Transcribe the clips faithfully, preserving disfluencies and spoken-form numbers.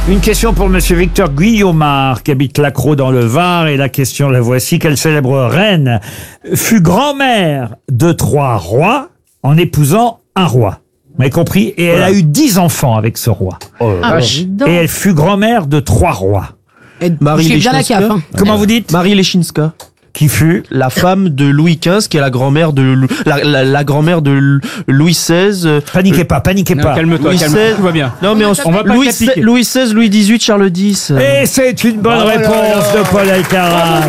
Une question pour monsieur Victor Guillaumard, qui habite Lacroix dans le Var, et la question la voici. Quelle célèbre reine fut grand-mère de trois rois en épousant un roi? Vous m'avez compris? Et elle Voilà. a eu dix enfants avec ce roi. Oh, Ah, vache. Et elle fut grand-mère de trois rois. Marie Je suis bien la Lechinska. caf, hein. Comment vous dites? Marie Lechinska. Qui fut? La femme de Louis quinze, qui est la grand-mère de Lou- la, la, la grand-mère de Lou- Louis seize. euh, Paniquez pas, paniquez Non, pas. calme-toi, Louis calme-toi, seize. tout va bien. Non mais on, On va pas Louis, t'appliquer. seize, Louis seize, Louis dix-huit, Charles dix. euh. Et c'est une bonne Oh là réponse là. de Paul Alcarat.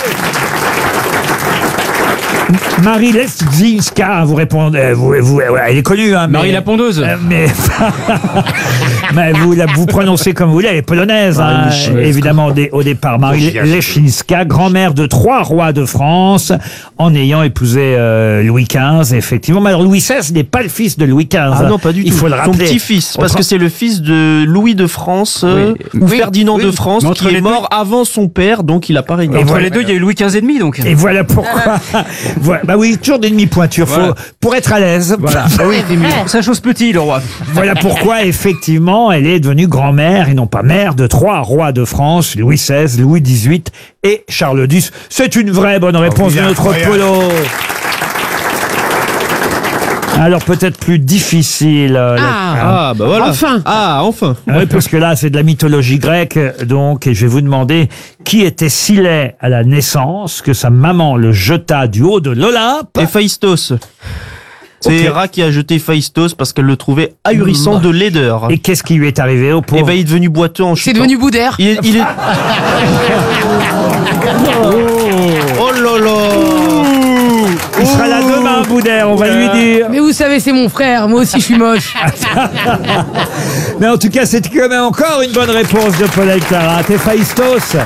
Marie Lechinska, vous répondez, vous, vous, elle est connue, hein, mais, Marie la pondeuse. euh, mais, mais vous, la, vous prononcez comme vous voulez, elle est polonaise, Marie hein, Lechinska. évidemment, au, dé- au départ. Marie Lechinska, grand-mère de trois rois de France, en ayant épousé euh, Louis quinze, effectivement. Mais alors, Louis seize n'est pas le fils de Louis quinze. Ah non, pas du Il tout. faut le Son rappeler. petit-fils, On parce prend- que c'est le fils de Louis de France, euh, Oui. ou Oui. Ferdinand Oui. de France, Mais entre qui les est deux- mort avant son père, donc il a pas régné. Et Entre voilà. les deux, il y a eu Louis quinze et demi, donc. Et voilà pourquoi. Voilà. Bah oui, toujours des demi-pointures. Faut, Voilà. pour être à l'aise. Voilà. Ah oui, ça chose petit, le roi. Voilà pourquoi, effectivement, elle est devenue grand-mère et non pas mère de trois rois de France, Louis seize, Louis dix-huit et Charles dix. C'est une vraie bonne réponse Oh, de notre incroyable. Polo. Alors peut-être plus difficile. euh, la- Ah bah voilà. Enfin. Ah enfin. Oui, parce que là, c'est de la mythologie grecque, donc, et je vais vous demander qui était si laid à la naissance que sa maman le jeta du haut de l'Olympe. Héphaïstos. C'est Ok. Héra qui a jeté Héphaïstos parce qu'elle le trouvait ahurissant de laideur. Et qu'est-ce qui lui est arrivé au Et pauvre? ben il est devenu boiteux en C'est chutant. devenu Boudère. Il est, il est... Oh là là. Il sera là demain, Boudère, on va lui dire. Mais vous savez, c'est mon frère. Moi aussi, je suis moche. Mais en tout cas, c'est quand même encore une bonne réponse de Paul Alcarat. Héphaïstos,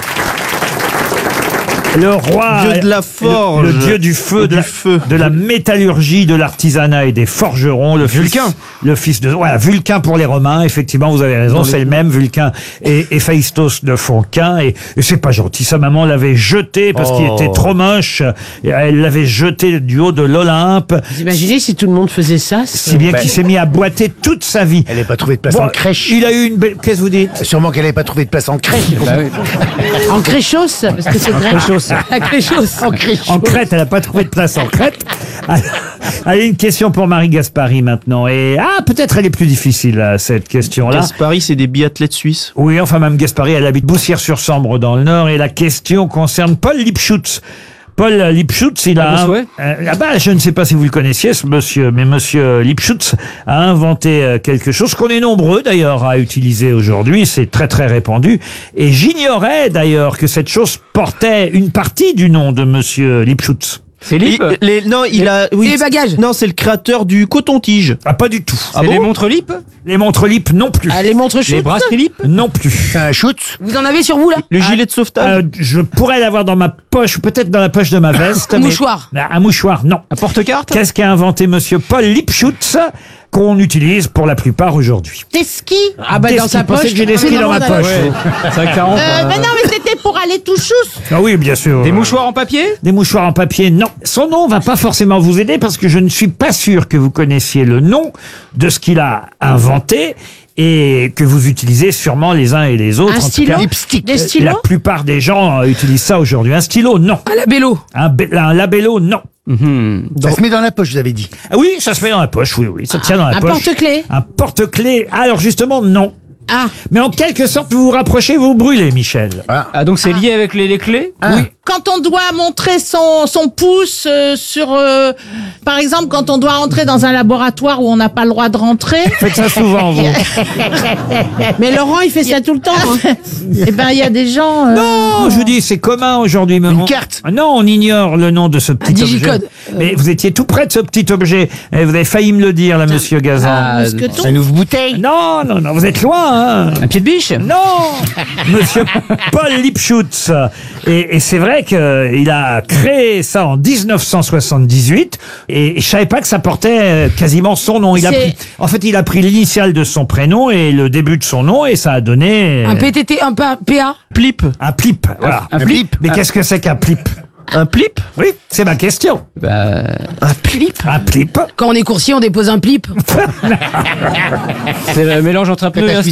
le roi, Dieu de la forge. le, le dieu du feu, Et de, du la, feu. de la métallurgie, de l'artisanat et des forgerons. Le Vulcain. Fils, le fils de, voilà, Vulcain pour les Romains. Effectivement, vous avez raison, c'est le même. Vulcain et Héphaïstos ne font qu'un. Et, et c'est pas gentil. Sa maman l'avait jeté parce qu'il Oh. était trop moche. Et elle l'avait jeté du haut de l'Olympe. Vous imaginez si tout le monde faisait ça? Si bien qu'il s'est mis à boiter toute sa vie. Elle n'avait pas trouvé de place Bon, en crèche. Il a eu une belle. Qu'est-ce que vous dites? Sûrement qu'elle n'avait pas trouvé de place en crèche. En créchos? Parce que c'est grec. La créchose. En créchos. En Crète, elle n'a pas trouvé de place en Crète. Allez, une question pour Marie Gaspari maintenant. Et ah, peut-être elle est plus difficile, là, cette question-là. Gaspari, c'est des biathlètes suisses. Oui, enfin, Mme Gaspari, elle habite Boussières-sur-Sambre dans le Nord. Et la question concerne Paul Lipschutz. Paul Lipschutz, il a... Ah, un- bon souhait. euh, ah bah, je ne sais pas si vous le connaissiez, ce monsieur, mais monsieur Lipschutz a inventé euh, quelque chose qu'on est nombreux d'ailleurs à utiliser aujourd'hui. C'est très très répandu. Et j'ignorais d'ailleurs que cette chose portait une partie du nom de monsieur Lipschutz. C'est Lip. Il- les- non, il a. Oui, les bagages. Non, c'est le créateur du coton-tige. Ah, pas du tout. Ah C'est bon les montres Lip. Les montres Lip non plus. Ah, les montres Les chutes? brasseries Lip. Non plus. C'est un shoot. Vous en avez sur vous, là? Le gilet de sauvetage. Euh, je pourrais l'avoir dans ma poche, ou peut-être dans la poche de ma veste. Un mais- mouchoir. Ah, Un mouchoir, non. Un porte-carte. Qu'est-ce qu'a inventé monsieur Paul Lipschutz qu'on utilise pour la plupart aujourd'hui? Des skis? Ah, bah, Des dans skis, sa pensez poche. que j'ai des Ah, skis mais dans ma non, poche. Ouais. C'est vrai que ça rentre. Euh, mais non, mais c'était pour aller tout chousse. Ah oui, bien sûr. Des mouchoirs en papier. Des mouchoirs en papier, non. Son nom va pas forcément vous aider parce que je ne suis pas sûr que vous connaissiez le nom de ce qu'il a inventé et que vous utilisez sûrement les uns et les autres. Un En tout stylo? cas, Lipstick. Des la stylos? plupart des gens euh, utilisent ça aujourd'hui. Un stylo, non. À la bélo. Un, be- un labello, non. Ça se met dans la poche, vous avez dit. Ah oui, ça se met dans la poche, oui, oui, ça tient dans la Un poche. porte-clés? Un porte-clés. Alors justement, non. Ah, Mais en quelque sorte, vous vous rapprochez, vous brûlez, Michel. Ah donc c'est lié avec les, les clés. oui. Quand on doit montrer son, son pouce euh, sur... euh, par exemple, quand on doit entrer dans un laboratoire où on n'a pas le droit de rentrer. Faites ça souvent, vous. Mais Laurent, il fait ça tout le temps. Hein. Eh ben, il y a des gens... euh, Non, je vous dis, c'est commun aujourd'hui. mais Une on- carte. Non, on ignore le nom de ce petit objet. digicode. Mais vous étiez tout près de ce petit objet. Et vous avez failli me le dire, là, monsieur Gazan. Ah, mousqueton. Ça ouvre bouteille. Non, non, non, vous êtes loin, hein. un pied de biche. Non, monsieur Paul Lipschutz. Et, et c'est vrai qu'il a créé ça en dix-neuf cent soixante-dix-huit. Et, et je savais pas que ça portait euh, quasiment son nom. Il a C'est- pris, en fait, il a pris l'initiale de son prénom et le début de son nom et ça a donné Un P T T, un P A. Plip. un plip. Voilà. Un flip. Mais qu'est-ce que c'est qu'un plip? Un plip. Oui, c'est ma question. Bah, Un plip. Un plip. Quand on est coursier, on dépose un plip. c'est le mélange entre un pneu et un